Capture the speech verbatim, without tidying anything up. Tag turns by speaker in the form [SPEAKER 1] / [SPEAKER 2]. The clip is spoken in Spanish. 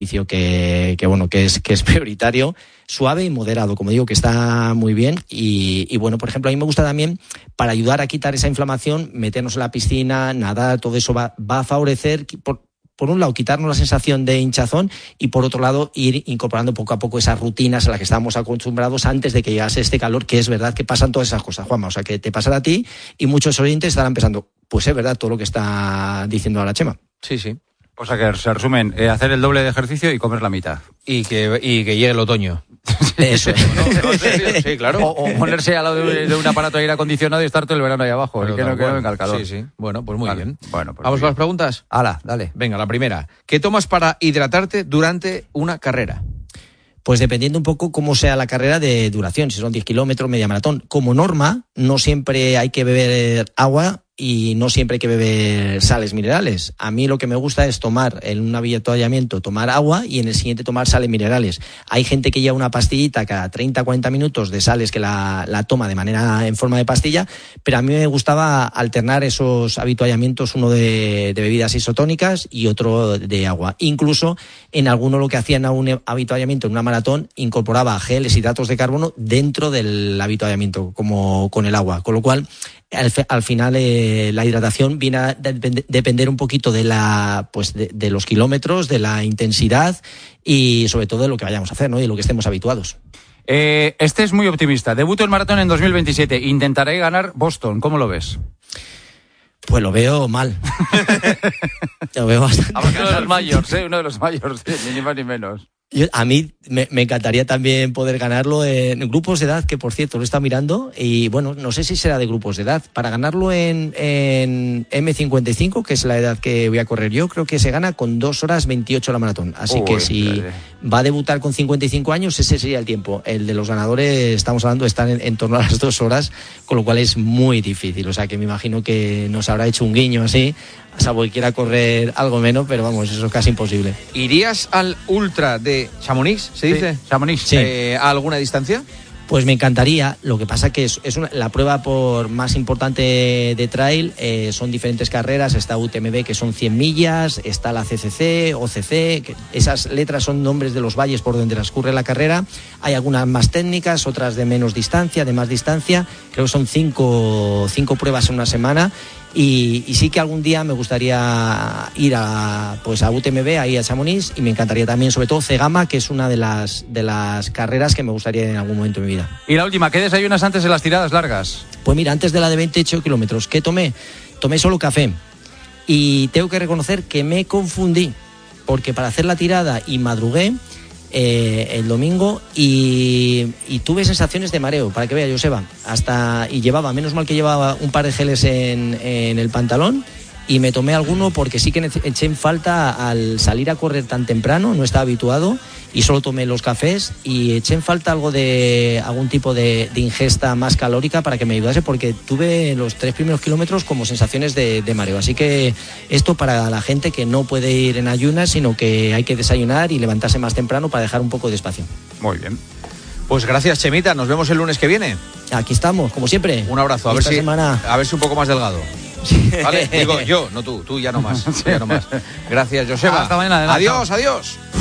[SPEAKER 1] que, que bueno, que es, que es prioritario, suave y moderado, como digo, que está muy bien. Y, y bueno, por ejemplo, a mí me gusta también, para ayudar a quitar esa inflamación, meternos en la piscina, nadar, todo eso va, va a favorecer, por, por un lado, quitarnos la sensación de hinchazón y por otro lado, ir incorporando poco a poco esas rutinas a las que estábamos acostumbrados antes de que llegase este calor, que es verdad que pasan todas esas cosas, Juanma. O sea, que te pasará a ti y muchos oyentes estarán pensando, pues es verdad todo lo que está diciendo ahora Chema.
[SPEAKER 2] Sí, sí.
[SPEAKER 3] O sea que se resumen, eh, hacer el doble de ejercicio y comer la mitad.
[SPEAKER 2] Y que, y que llegue el otoño.
[SPEAKER 1] Eso.
[SPEAKER 2] No, no, sí, claro.
[SPEAKER 3] O, o ponerse al lado de, de un aparato de aire acondicionado y estar todo el verano ahí abajo.
[SPEAKER 2] Pero
[SPEAKER 3] que no, que no venga el calor.
[SPEAKER 2] Sí, sí. Bueno, pues muy
[SPEAKER 3] Vale.
[SPEAKER 2] bien.
[SPEAKER 3] Bueno, pues
[SPEAKER 2] ¿Vamos
[SPEAKER 3] muy
[SPEAKER 2] con
[SPEAKER 3] bien.
[SPEAKER 2] las preguntas?
[SPEAKER 3] Hala, dale.
[SPEAKER 2] Venga, la primera. ¿Qué tomas para hidratarte durante una carrera?
[SPEAKER 1] Pues dependiendo un poco cómo sea la carrera de duración, si son diez kilómetros, media maratón. Como norma, no siempre hay que beber agua y no siempre hay que beber sales minerales. A mí lo que me gusta es tomar en un avituallamiento, tomar agua y en el siguiente tomar sales minerales. Hay gente que lleva una pastillita cada treinta a cuarenta minutos de sales que la, la toma de manera en forma de pastilla, pero a mí me gustaba alternar esos avituallamientos, uno de, de bebidas isotónicas y otro de agua. Incluso en alguno lo que hacían a un avituallamiento en una maratón incorporaba geles, hidratos de carbono dentro del avituallamiento, como con el agua, con lo cual Al, al final eh, la hidratación viene a de, depender un poquito de la pues de, de los kilómetros, de la intensidad y sobre todo de lo que vayamos a hacer, ¿no? Y de lo que estemos habituados.
[SPEAKER 3] Eh, este es muy optimista. Debuto en maratón en dos mil veintisiete. Intentaré ganar Boston. ¿Cómo lo ves?
[SPEAKER 1] Pues lo veo mal. Lo veo bastante.
[SPEAKER 3] Uno de los mayores, ¿eh? Uno de los mayores, ni más ni menos.
[SPEAKER 1] Yo, a mí me, me encantaría también poder ganarlo en grupos de edad, que por cierto lo he estado mirando, y bueno, no sé si será de grupos de edad. Para ganarlo en, en eme cincuenta y cinco, que es la edad que voy a correr yo, creo que se gana con dos horas veintiocho la maratón. Así Uy, que si dale. va a debutar con cincuenta y cinco años, ese sería el tiempo. El de los ganadores, estamos hablando, están en, en torno a las dos horas, con lo cual es muy difícil. O sea que me imagino que nos habrá hecho un guiño así, salvo que quiera correr algo menos, pero vamos, eso es casi imposible.
[SPEAKER 2] ¿Irías al ultra de Chamonix, se dice?
[SPEAKER 3] Sí, Chamonix.
[SPEAKER 2] Sí. Eh, ¿A alguna distancia?
[SPEAKER 1] Pues me encantaría, lo que pasa que es, es una, la prueba por más importante de trail, eh, son diferentes carreras, está U T M B que son cien millas, está la C C C, O C C, que esas letras son nombres de los valles por donde transcurre la carrera, hay algunas más técnicas, otras de menos distancia, de más distancia, creo que son cinco, cinco pruebas en una semana. Y, y sí que algún día me gustaría ir a pues a U T M B, ahí a Chamonix, y me encantaría también, sobre todo Cegama, que es una de las de las carreras que me gustaría en algún momento de mi vida.
[SPEAKER 3] Y la última, ¿qué desayunas antes de las tiradas largas?
[SPEAKER 1] Pues mira, antes de la de veintiocho kilómetros, ¿qué tomé? Tomé solo café. Y tengo que reconocer que me confundí, porque para hacer la tirada y madrugué Eh, el domingo y, y tuve sensaciones de mareo, para que vea, Joseba, hasta y llevaba, menos mal que llevaba un par de geles en, en el pantalón y me tomé alguno porque sí que eché en falta al salir a correr tan temprano, no estaba habituado y solo tomé los cafés y eché en falta algo de algún tipo de, de ingesta más calórica para que me ayudase, porque tuve los tres primeros kilómetros como sensaciones de, de mareo. Así que esto para la gente que no puede ir en ayunas, sino que hay que desayunar y levantarse más temprano para dejar un poco de espacio.
[SPEAKER 3] Muy bien.
[SPEAKER 2] Pues gracias, Chemita, nos vemos el lunes que viene.
[SPEAKER 1] Aquí estamos, como siempre.
[SPEAKER 2] Un abrazo, a ver si,
[SPEAKER 1] semana...
[SPEAKER 2] a ver si un poco más delgado. Vale, digo yo, no tú, tú ya no más, tú ya no más. Gracias, Joseba.
[SPEAKER 3] Hasta mañana.
[SPEAKER 2] Adiós, adiós.